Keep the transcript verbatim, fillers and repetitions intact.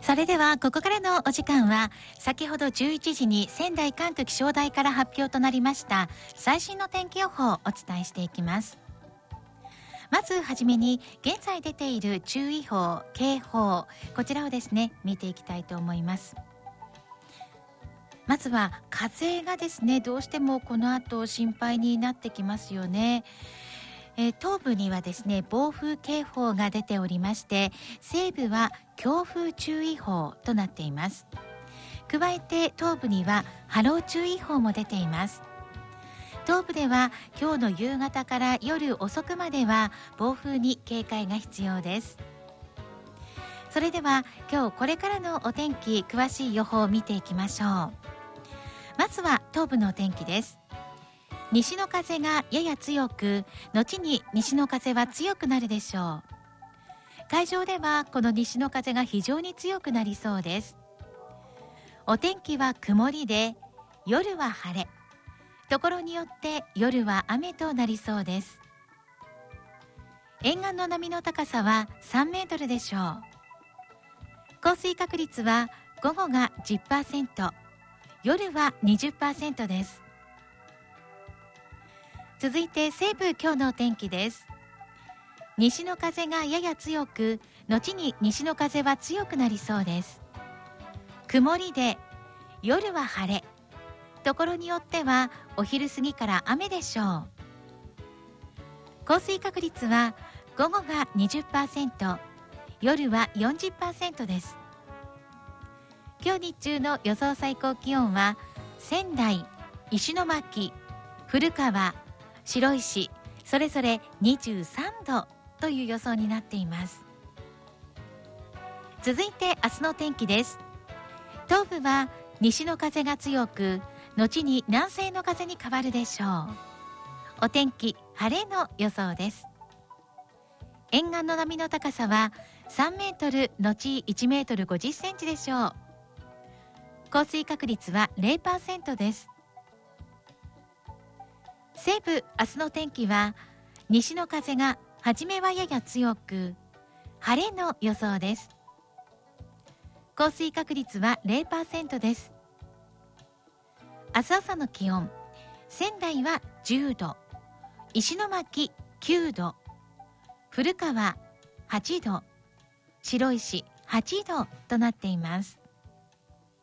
それではここからのお時間は、先ほどじゅういちじに仙台管区気象台から発表となりました最新の天気予報をお伝えしていきます。まずはじめに現在出ている注意報、警報、こちらをですね見ていきたいと思います。まずは風がですね、どうしてもこの後心配になってきますよね。えー、東部にはですね暴風警報が出ておりまして、西部は強風注意報となっています。加えて東部には波浪注意報も出ています。東部では今日の夕方から夜遅くまでは暴風に警戒が必要です。それでは今日これからのお天気、詳しい予報を見ていきましょう。まずは東部のお天気です。西の風がやや強く、後に西の風は強くなるでしょう。海上ではこの西の風が非常に強くなりそうです。お天気は曇りで、夜は晴れ、ところによって夜は雨となりそうです。沿岸の波の高さはさんメートルでしょう。降水確率は午後が じゅっパーセント、夜は にじゅっパーセント です。続いて西部、今日のお天気です。西の風がやや強く、後に西の風は強くなりそうです。曇りで、夜は晴れ、ところによってはお昼過ぎから雨でしょう。降水確率は午後が にじゅっパーセント、夜は よんじゅっパーセント です。今日日中の予想最高気温は仙台、石巻、古川、白石、それぞれにじゅうさんどという予想になっています。続いて明日の天気です。東部は西の風が強く、後に南西の風に変わるでしょう。お天気晴れの予想です。沿岸の波の高さはさんメートル後いちメートルごじゅっセンチでしょう。降水確率は ゼロパーセント です。西部、明日の天気は西の風が初めはやや強く、晴れの予想です。降水確率は ゼロパーセント です。明日朝の気温、仙台はじゅうど、石巻きゅうど、古川はちど、白石はちどとなっています。